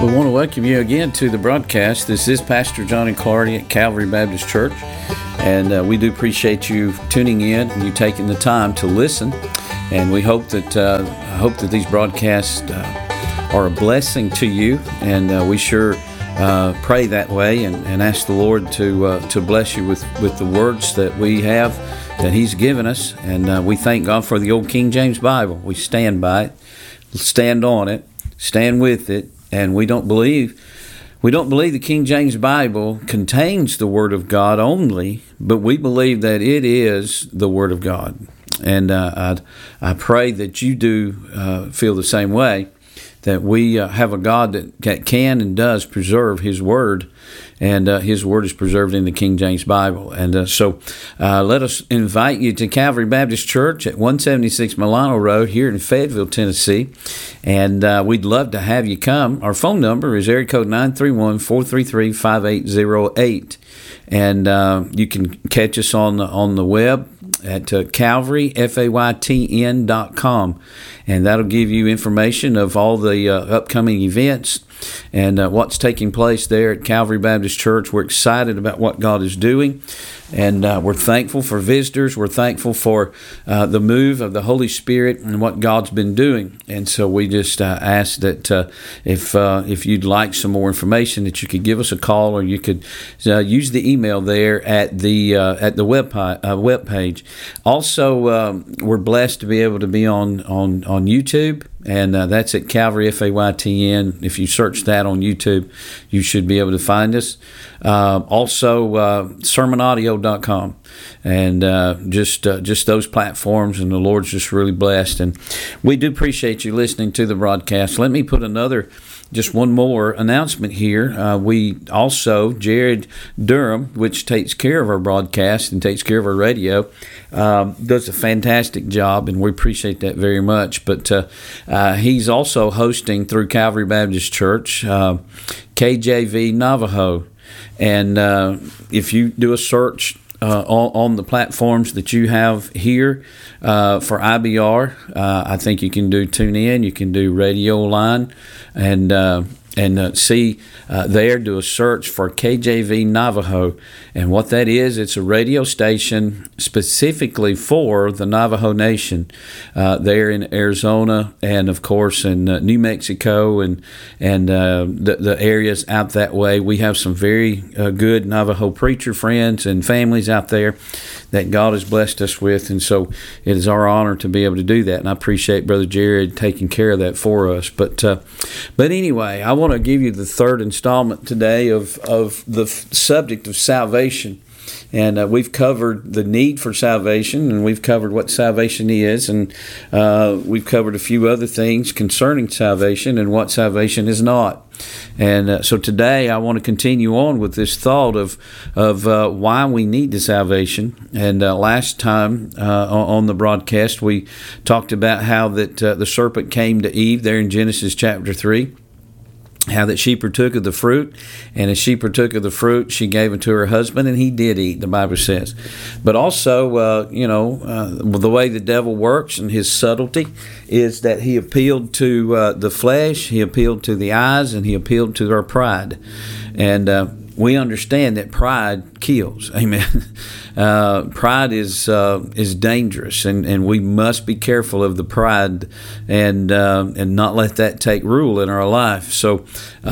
We want to welcome you again to the broadcast. This is Pastor Johnny Clardy at Calvary Baptist Church, and we do appreciate you tuning in and you taking the time to listen. And we hope that these broadcasts are a blessing to you, and we sure pray that way and ask the Lord to bless you with the words that we have that He's given us. And we thank God for the old King James Bible. We stand by it, stand on it, stand with it. And we don't believe the King James Bible contains the Word of God only, but we believe that it is the Word of God. And I pray that you do feel the same way, that we have a God that can and does preserve His Word, and His Word is preserved in the King James Bible. And so let us invite you to Calvary Baptist Church at 176 Milano Road here in Fayetteville, Tennessee. And we'd love to have you come. Our phone number is area code 931-433-5808. And you can catch us on the web at calvaryfaytn.com, and that'll give you information of all the upcoming events and what's taking place there at Calvary Baptist Church. We're excited about what God is doing, and we're thankful for visitors. We're thankful for the move of the Holy Spirit and what God's been doing. And so we just ask that if you'd like some more information, that you could give us a call, or you could use the email there at the web page. Also, we're blessed to be able to be on YouTube, and that's at Calvary FAYTN. If you search that on YouTube, you should be able to find us. Also, sermonaudio.com, and just those platforms, and the Lord's just really blessed. And we do appreciate you listening to the broadcast. Let me put just one more announcement here. We also, Jared Durham, which takes care of our broadcast and takes care of our radio, does a fantastic job, and we appreciate that very much. But he's also hosting through Calvary Baptist Church, KJV Navajo. And if you do a search on the platforms that you have here for IBR, I think you can do TuneIn, you can do Radio Line, and see there, do a search for KJV Navajo. And what that is, it's a radio station specifically for the Navajo Nation there in Arizona, and of course in New Mexico, and the areas out that way. We have some very good Navajo preacher friends and families out there that God has blessed us with, and so it is our honor to be able to do that. And I appreciate Brother Jared taking care of that for us. But anyway, I want to give you the third installment today of the subject of salvation. And we've covered the need for salvation, and we've covered what salvation is, and we've covered a few other things concerning salvation and what salvation is not. And so today I want to continue on with this thought of why we need the salvation. And last time on the broadcast, we talked about how that the serpent came to Eve there in Genesis chapter 3. How that she partook of the fruit, and as she partook of the fruit, she gave it to her husband, and he did eat, the Bible says. But also, the way the devil works and his subtlety is that he appealed to the flesh, he appealed to the eyes, and he appealed to our pride. And we understand that pride kills. Amen. Pride is dangerous, and we must be careful of the pride and not let that take rule in our life. So,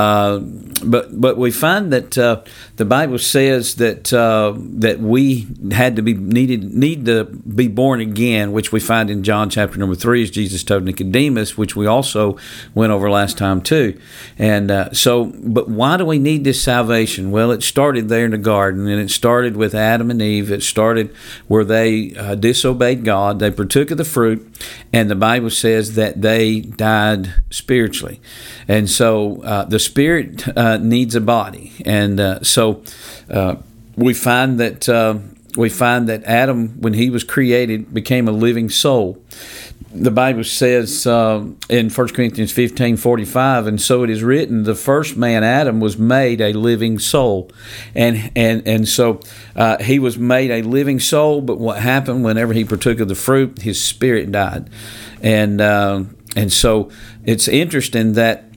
but we find that the Bible says that we had to need to be born again, which we find in John chapter number 3, as Jesus told Nicodemus, which we also went over last time too. And but why do we need this salvation? Well, it started there in the garden, and it started with Adam and Eve. It started where they disobeyed God. They partook of the fruit, and the Bible says that they died spiritually. And so the spirit needs a body, and so we find that Adam, when he was created, became a living soul. The Bible says in 1 Corinthians 15:45, and so it is written, the first man, Adam, was made a living soul. And so he was made a living soul, but what happened whenever he partook of the fruit, his spirit died. And so it's interesting that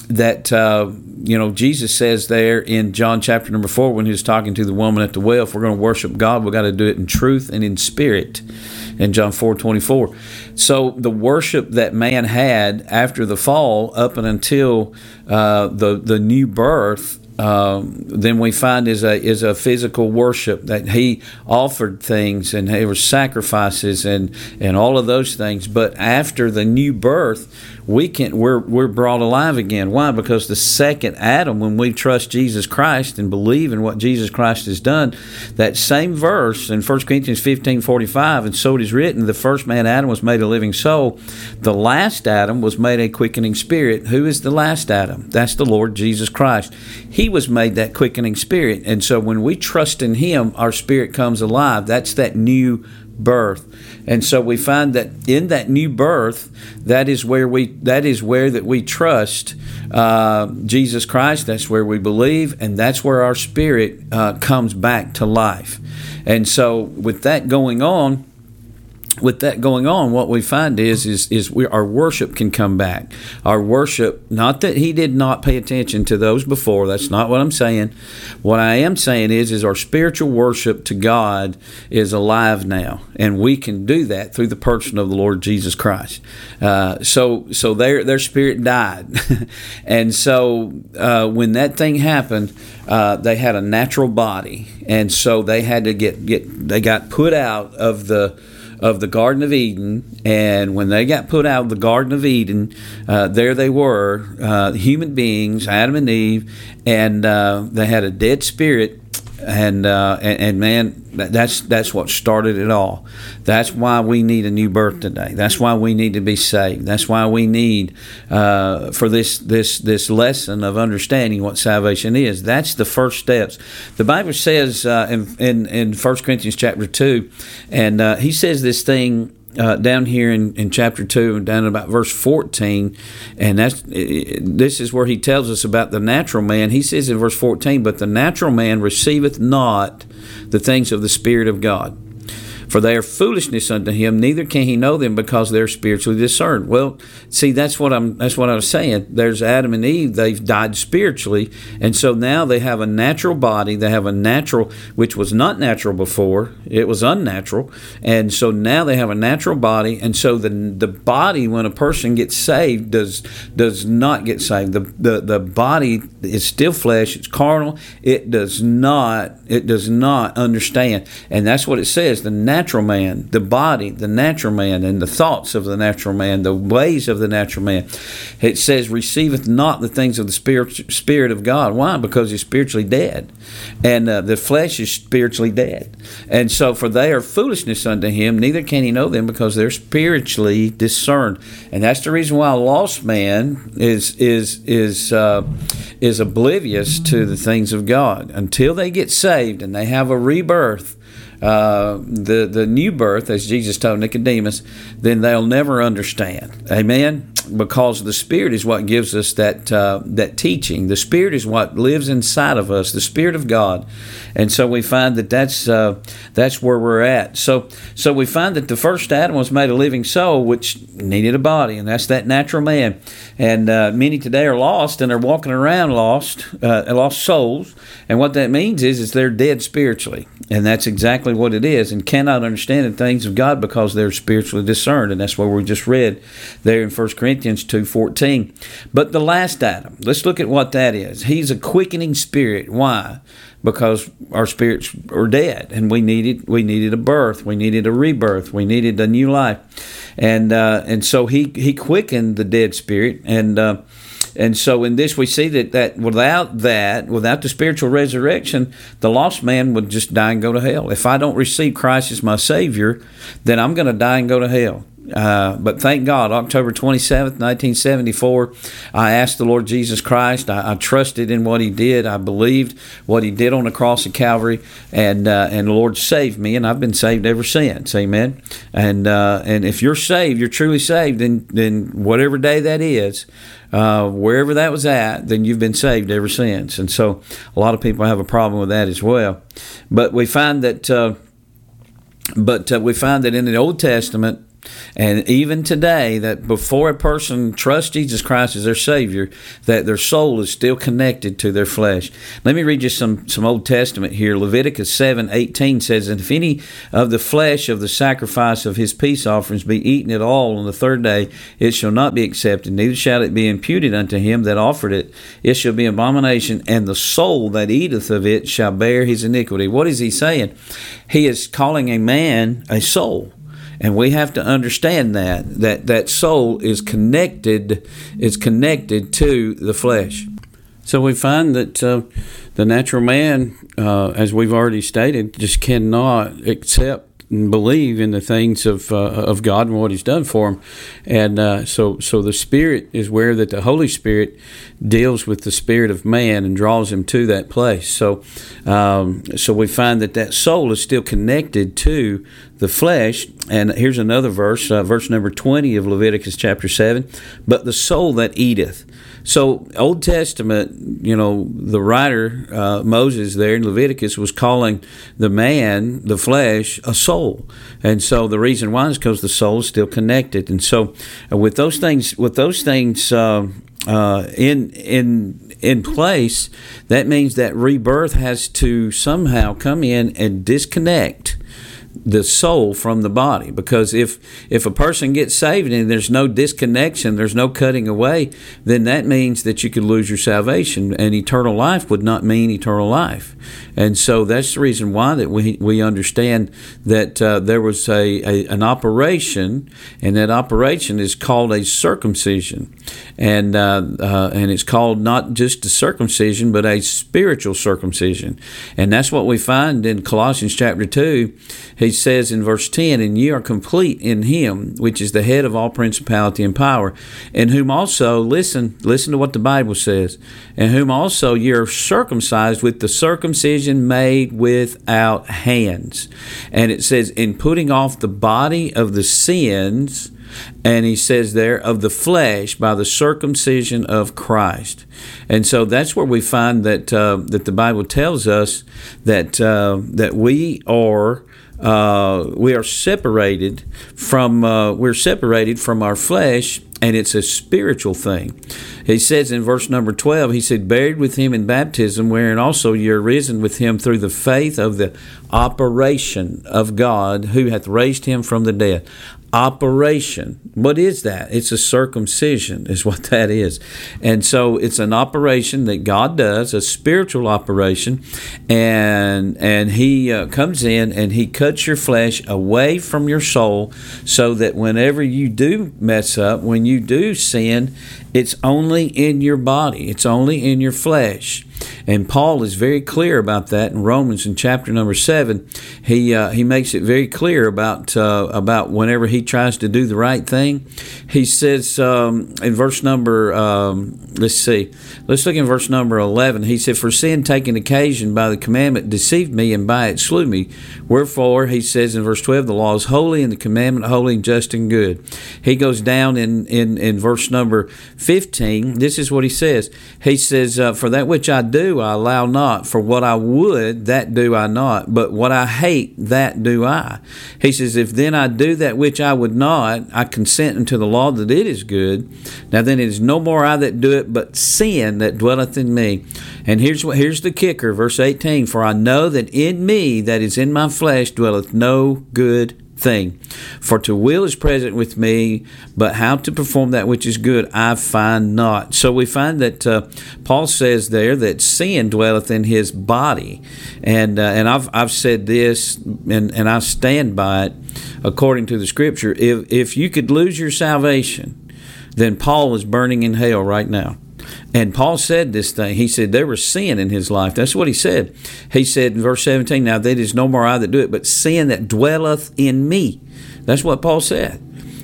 Jesus says there in John chapter number 4 when he was talking to the woman at the well, if we're going to worship God, we've got to do it in truth and in spirit. In John 4:24. So the worship that man had after the fall up and until the new birth, then we find is a physical worship, that he offered things and there were sacrifices and all of those things. But after the new birth, we're brought alive again. Why? Because the second Adam, when we trust Jesus Christ and believe in what Jesus Christ has done, that same verse in 1 Corinthians 15:45, and so it is written, the first man Adam was made a living soul. The last Adam was made a quickening spirit. Who is the last Adam? That's the Lord Jesus Christ. He was made that quickening spirit. And so when we trust in him, our spirit comes alive. That's that new birth. And so we find that in that new birth, that is where we trust Jesus Christ. That's where we believe, and that's where our spirit comes back to life. And so with that going on, what we find is our worship can come back. Our worship, not that he did not pay attention to those before. That's not what I'm saying. What I am saying is our spiritual worship to God is alive now, and we can do that through the person of the Lord Jesus Christ. So their spirit died, and so when that thing happened, they had a natural body, and so they had to they got put out of the Garden of Eden. And when they got put out of the Garden of Eden, there they were, human beings, Adam and Eve, and they had a dead spirit. And man, that's what started it all. That's why we need a new birth today. That's why we need to be saved. That's why we need for this lesson of understanding what salvation is. That's the first steps. The Bible says in 1 Corinthians chapter 2, and he says this thing down here in chapter 2 and down in about verse 14, and this is where he tells us about the natural man. He says in verse 14, but the natural man receiveth not the things of the Spirit of God, for they are foolishness unto him, neither can he know them because they're spiritually discerned. Well, see, that's what I was saying. There's Adam and Eve, they've died spiritually, and so now they have a natural body, they have a natural, which was not natural before, it was unnatural, and so now they have a natural body, and so the body, when a person gets saved, does not get saved. The body is still flesh, it's carnal, it does not understand, and that's what it says, the natural man, the body, the natural man, and the thoughts of the natural man, the ways of the natural man. It says, receiveth not the things of the Spirit of God. Why? Because he's spiritually dead. And the flesh is spiritually dead. And so, for they are foolishness unto him, neither can he know them because they're spiritually discerned. And that's the reason why a lost man is oblivious to the things of God. Until they get saved and they have a rebirth, the new birth, as Jesus told Nicodemus, then they'll never understand. Amen? Because the Spirit is what gives us that teaching. The Spirit is what lives inside of us, the Spirit of God. And so we find that's where we're at. So we find that the first Adam was made a living soul, which needed a body, and that's that natural man. And many today are lost, and they're walking around lost souls. And what that means is they're dead spiritually. And that's exactly what it is, and cannot understand the things of God because they're spiritually discerned. And that's what we just read there in 1 Corinthians 2:14. But the last Adam, let's look at what that is. He's a quickening spirit. Why? Because our spirits are dead, and we needed a birth, we needed a rebirth, we needed a new life, and so he quickened the dead spirit, and so in this we see that without the spiritual resurrection, the lost man would just die and go to hell. If I don't receive Christ as my Savior, then I'm going to die and go to hell. But thank God, October 27th, 1974, I asked the Lord Jesus Christ. I trusted in what He did. I believed what He did on the cross of Calvary, and the Lord saved me, and I've been saved ever since. Amen. And if you're saved, you're truly saved, then whatever day that is, wherever that was at, then you've been saved ever since. And so a lot of people have a problem with that as well. But we find that in the Old Testament, And even today, that before a person trusts Jesus Christ as their Savior, that their soul is still connected to their flesh. Let me read you some Old Testament here. Leviticus 7:18 says, "And if any of the flesh of the sacrifice of his peace offerings be eaten at all on the third day, it shall not be accepted, neither shall it be imputed unto him that offered it. It shall be abomination, and the soul that eateth of it shall bear his iniquity." What is he saying? He is calling a man a soul. And we have to understand that soul is connected to the flesh. So we find that the natural man, as we've already stated, just cannot accept and believe in the things of God and what He's done for him, and so the Spirit is where that the Holy Spirit deals with the spirit of man and draws him to that place. So we find that soul is still connected to the flesh. And here's another verse, verse number 20 of Leviticus chapter 7. "But the soul that eateth." So Old Testament, the writer Moses there in Leviticus was calling the man, the flesh, a soul, and so the reason why is because the soul is still connected. And so with those things in place, that means that rebirth has to somehow come in and disconnect the soul from the body, because if a person gets saved and there's no disconnection, there's no cutting away, then that means that you could lose your salvation, and eternal life would not mean eternal life. And so that's the reason why that we understand that there was an operation, and that operation is called a circumcision, and it's called not just a circumcision but a spiritual circumcision. And that's what we find in Colossians chapter 2. He says in verse 10, "And ye are complete in him, which is the head of all principality and power, in whom also," listen to what the Bible says, "in whom also ye are circumcised with the circumcision made without hands." And it says, "in putting off the body of the sins," and he says there, "of the flesh by the circumcision of Christ." And so that's where we find that the Bible tells us that we are separated from our flesh, and it's a spiritual thing. He says in verse number 12, he said, "Buried with him in baptism, wherein also ye are risen with him through the faith of the operation of God, who hath raised him from the dead." Operation. What is that? It's a circumcision is what that is. And so it's an operation that God does, a spiritual operation, and He comes in and He cuts your flesh away from your soul, so that whenever you do mess up, when you do sin, it's only in your body. It's only in your flesh. And Paul is very clear about that in Romans in chapter number 7. He makes it very clear about whenever he tries to do the right thing. He says in verse number let's look in verse number 11. He said, "For sin taking occasion by the commandment deceived me, and by it slew me. Wherefore," he says in verse 12, "the law is holy, and the commandment holy and just and good." He goes down in verse number 15. This is what he says. He says, "For that which I do I allow not, for what I would, that do I not, but what I hate, that do I." He says, "If then I do that which I would not, I consent unto the law that it is good. Now then it is no more I that do it, but sin that dwelleth in me." And here's the kicker, verse 18, "For I know that in me, that is in my flesh, dwelleth no good thing. For to will is present with me, but how to perform that which is good I find not." So we find that Paul says there that sin dwelleth in his body, and I've said this, and I stand by it according to the Scripture. If you could lose your salvation, then Paul is burning in hell right now. And Paul said this thing. He said there was sin in his life. That's what he said. He said in verse 17, "Now that is no more I that do it, but sin that dwelleth in me." That's what Paul said.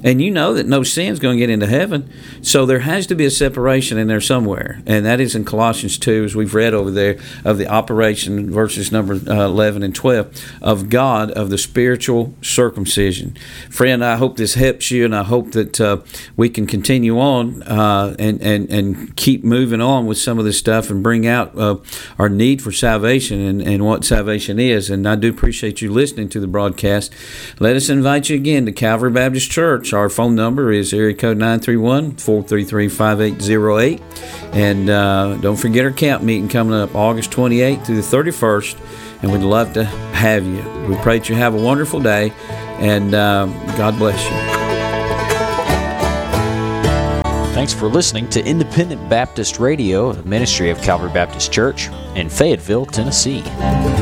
And you know that no sin's going to get into heaven. So there has to be a separation in there somewhere. And that is in Colossians 2, as we've read over there, of the operation, verses number 11 and 12, of God, of the spiritual circumcision. Friend, I hope this helps you, and I hope that we can continue on and keep moving on with some of this stuff and bring out our need for salvation and what salvation is. And I do appreciate you listening to the broadcast. Let us invite you again to Calvary Baptist Church. Our phone number is area code 931-433-5808. And don't forget our camp meeting coming up August 28th through the 31st. And we'd love to have you. We pray that you have a wonderful day, and God bless you. Thanks for listening to Independent Baptist Radio, the ministry of Calvary Baptist Church in Fayetteville, Tennessee.